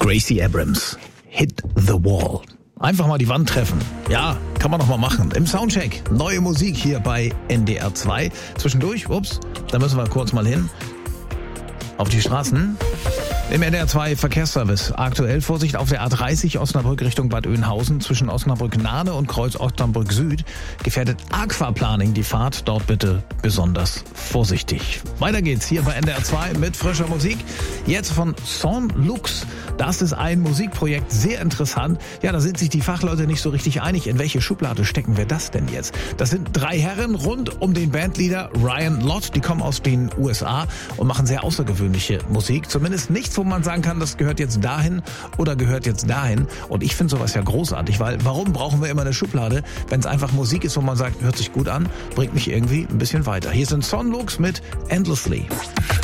Gracie Abrams, Hit the Wall. Einfach mal die Wand treffen. Ja, kann man noch mal machen. Im Soundcheck neue Musik hier bei NDR 2. Zwischendurch, da müssen wir kurz mal hin. Auf die Straßen. Im NDR 2 Verkehrsservice. Aktuell Vorsicht auf der A30 Osnabrück Richtung Bad Oeynhausen zwischen Osnabrück-Nahne und Kreuz Osnabrück Süd. Gefährdet Aquaplaning die Fahrt. Dort bitte besonders vorsichtig. Weiter geht's hier bei NDR 2 mit frischer Musik. Jetzt von Sonlux. Das ist ein Musikprojekt, sehr interessant. Ja, da sind sich die Fachleute nicht so richtig einig. In welche Schublade stecken wir das denn jetzt? Das sind 3 Herren rund um den Bandleader Ryan Lott. Die kommen aus den USA und machen sehr außergewöhnliche Musik. Zumindest nichts, wo man sagen kann, das gehört jetzt dahin oder gehört jetzt dahin. Und ich finde sowas ja großartig, weil warum brauchen wir immer eine Schublade, wenn es einfach Musik ist, wo man sagt, hört sich gut an, bringt mich irgendwie ein bisschen weiter. Hier sind Sonlux mit Endlessly.